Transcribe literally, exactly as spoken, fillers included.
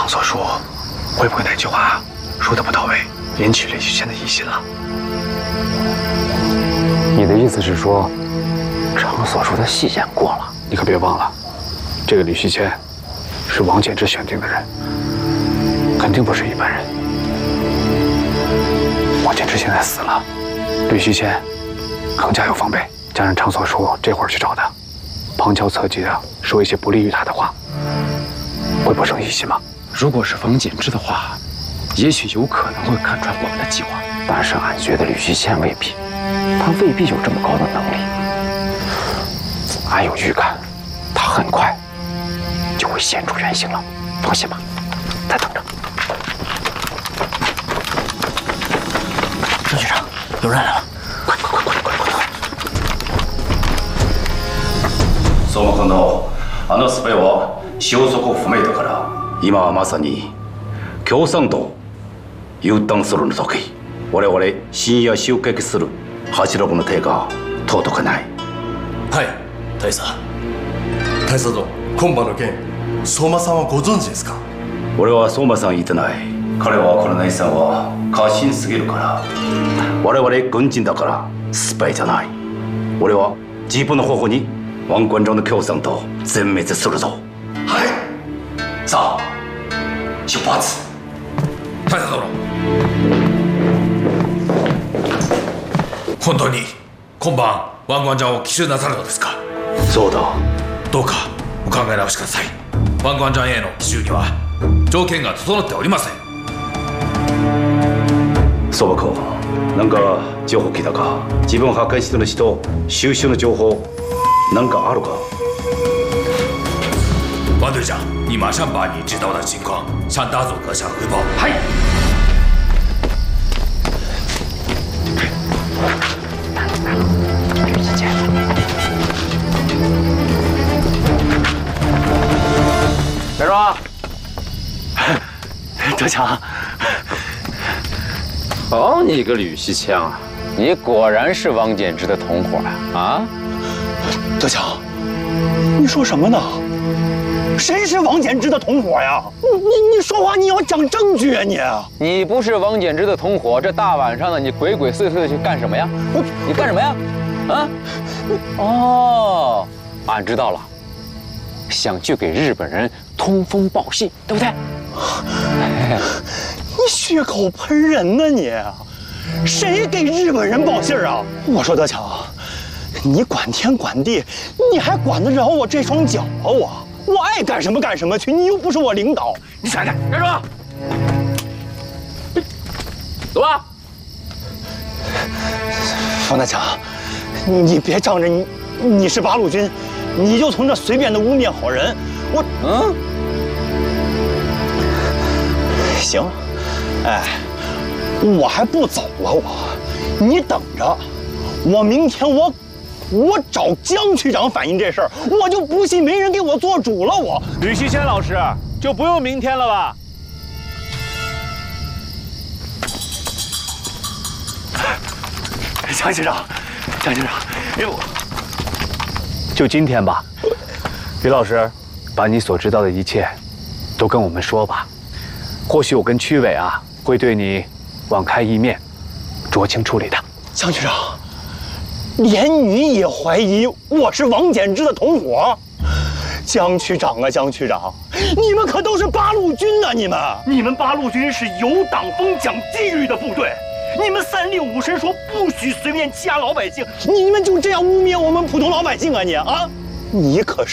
常所说，会不会哪句话说的不到位，引起吕旭谦的疑心了？ 你的意思是说，常所说的戏演过了？ 你可别忘了，这个吕旭谦是王建之选定的人，肯定不是一般人。王建之现在死了，吕旭谦更加有防备，加上常所说这会儿去找他，旁敲侧击的说一些不利于他的话，会不生疑心吗？ 如果是王建之的话，也许有可能会看穿我们的计划，但是俺觉得吕旭谦未必，他未必有这么高的能力。俺有预感，他很快就会现出原形了。放心吧，再等着。 张局长，有人来了，快快快快快快快！ 相馬君のあのスパイは消息不明だから、今はまさに共産党 U ターンするの時、我々深夜襲撃する柱部の手が届かない。 はい、大佐。大佐殿、今晩の件、相馬さんはご存知ですか？ 俺は相馬さん言ってない。彼はこの内さんは過信すぎるから。我々軍人だからスパイじゃない。俺は自分の方法にワンコン上の共産党全滅するぞ。 はい。 さあ、出発。 大佐殿。本当に今晩ワンコンジャンを奇襲なさるのですか？ そうだ。 どうかお考え直しください。ワンコンジャンへの奇襲には条件が整っておりません。 相馬君、なんか情報聞いたか？自分を破壊してる人収集の情報なんかあるか？ 王队长，你马上把你知道的情况向大佐阁下汇报。 はい。 别说， 德强， 好你个吕西羌啊！你果然是王建之的同伙呀！啊， 德强，你说什么呢？谁是王建之的同伙呀？你你你说话你要讲证据啊你！ 你不是王建之的同伙，这大晚上的你鬼鬼祟祟的去干什么呀？你干什么呀？啊？哦，俺知道了，想去给日本人通风报信，对不对？ 你血口喷人呢你！谁给日本人报信啊？我说德强，你管天管地，你还管得着我这双脚啊我？我爱干什么干什么去，你又不是我领导。 你闪开！别说，走吧。 方大强，你别仗着你你是八路军，你就从这随便的污蔑好人。我嗯， 行，哎，我还不走了我，你等着，我明天我。我找江区长反映这事儿，我就不信没人给我做主了。我吕西谦老师就不用明天了吧？ 江局长，江局长，哎呦，就今天吧。吕老师，把你所知道的一切都跟我们说吧。或许我跟区委啊会对你网开一面，酌情处理的。 江局长。连你也怀疑我是王建之的同伙，江区长啊，江区长，你们可都是八路军呐！你们，你们八路军是有党风、讲纪律的部队。你们三令五申说不许随便欺压老百姓，你们就这样污蔑我们普通老百姓啊你啊！你可是